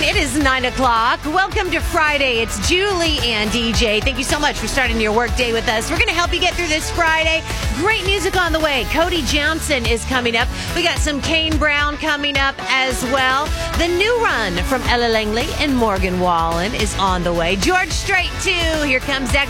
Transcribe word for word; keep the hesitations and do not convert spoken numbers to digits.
It is nine o'clock. Welcome to Friday. It's Julie and D J. Thank you so much for starting your work day with us. We're going to help you get through this Friday. Great music on the way. Cody Johnson is coming up. We got some Kane Brown coming up as well. The new run from Ella Langley and Morgan Wallen is on the way. George Strait, too. Here comes Zach